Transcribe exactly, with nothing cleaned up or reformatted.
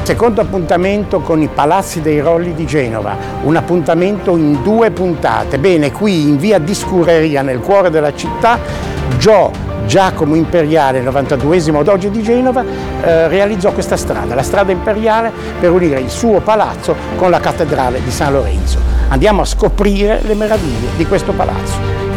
Secondo appuntamento con i Palazzi dei Rolli di Genova, un appuntamento in due puntate. Bene, qui in via di Scureria, nel cuore della città, Gio Giacomo Imperiale, novantaduesimo Doge di Genova, eh, realizzò questa strada, la strada imperiale, per unire il suo palazzo con la cattedrale di San Lorenzo. Andiamo a scoprire le meraviglie di questo palazzo.